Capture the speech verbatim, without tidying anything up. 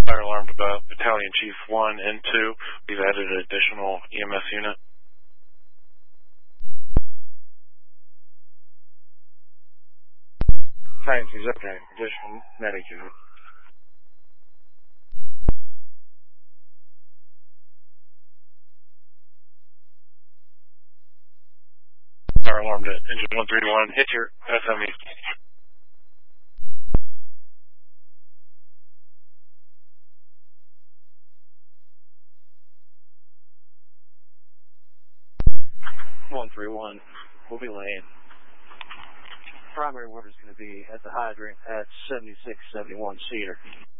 Fire alarm to uh, Battalion Chief one and two. We've added an additional E M S unit. Thanks, he's okay. Additional medic unit. Fire alarm to engine one three one. Hit your S M E. one three one. We'll be laying. Primary order is going to be at the hydrant at seventy-six seventy-one Cedar.